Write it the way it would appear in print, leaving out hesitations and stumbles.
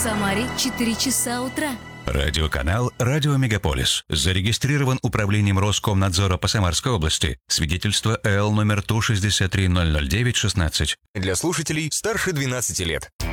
Самаре 4 часа утра. Радиоканал «Радио Мегаполис». Зарегистрирован управлением Роскомнадзора по Самарской области. Свидетельство ЭЛ номер 163-009-16. Для слушателей старше 12 лет.